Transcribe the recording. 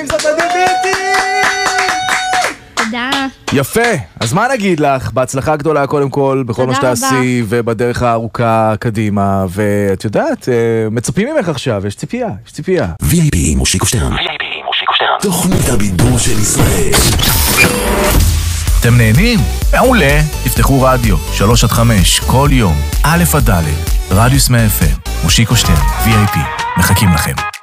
תודה. יפה, אז מה נגיד לך? בהצלחה גדולה קודם כל, בכל מה שתעשי, ובדרך הארוכה קדימה, ואת יודעת, מצפים ממך עכשיו, יש ציפייה. VIP מושיקו שטרן. תוכנית הבידור של ישראל. אתם נהנים? מעולה. תפתחו רדיו, 3-5, כל יום, א' עד ד', רדיוס 100 FM, מושיקו שטרן, VIP, מחכים לכם.